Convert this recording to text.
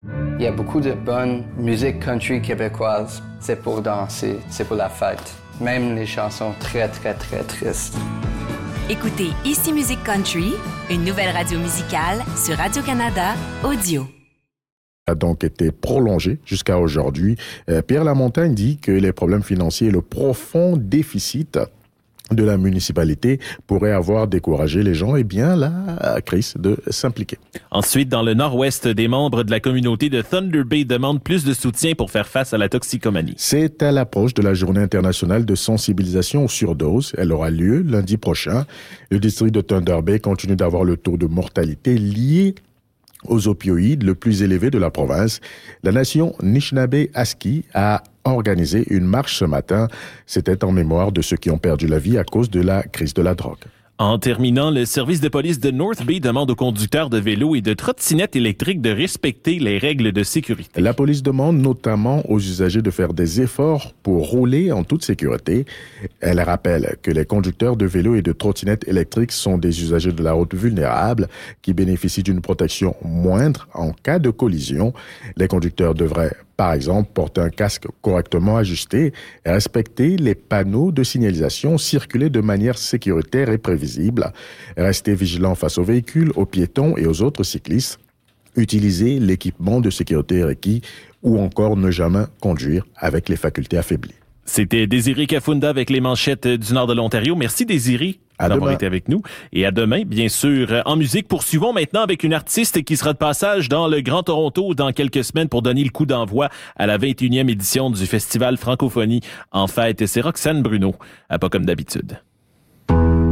Il y a beaucoup de bonne musique country québécoise. C'est pour danser, c'est pour la fête. Même les chansons très, très, très tristes. Écoutez Ici Musique Country, une nouvelle radio musicale sur Radio-Canada Audio. A donc été prolongé jusqu'à aujourd'hui. Pierre Lamontagne dit que les problèmes financiers et le profond déficit de la municipalité pourrait avoir découragé les gens, eh bien, la crise de s'impliquer. Ensuite, dans le nord-ouest, des membres de la communauté de Thunder Bay demandent plus de soutien pour faire face à la toxicomanie. C'est à l'approche de la Journée internationale de sensibilisation aux surdoses. Elle aura lieu lundi prochain. Le district de Thunder Bay continue d'avoir le taux de mortalité lié aux opioïdes le plus élevé de la province. La nation Anishinaabe-Aski a organisé une marche ce matin. C'était en mémoire de ceux qui ont perdu la vie à cause de la crise de la drogue. En terminant, le service de police de North Bay demande aux conducteurs de vélos et de trottinettes électriques de respecter les règles de sécurité. La police demande notamment aux usagers de faire des efforts pour rouler en toute sécurité. Elle rappelle que les conducteurs de vélos et de trottinettes électriques sont des usagers de la route vulnérables qui bénéficient d'une protection moindre en cas de collision. Les conducteurs devraient par exemple, porter un casque correctement ajusté, respecter les panneaux de signalisation, circuler de manière sécuritaire et prévisible, rester vigilant face aux véhicules, aux piétons et aux autres cyclistes, utiliser l'équipement de sécurité requis ou encore ne jamais conduire avec les facultés affaiblies. C'était Désiré Kafunda avec les manchettes du nord de l'Ontario. Merci Désiré d'avoir été avec nous. Et à demain, bien sûr, en musique. Poursuivons maintenant avec une artiste qui sera de passage dans le Grand Toronto dans quelques semaines pour donner le coup d'envoi à la 21e édition du Festival Francophonie en fête. C'est Roxane Bruno, à Pas comme d'habitude.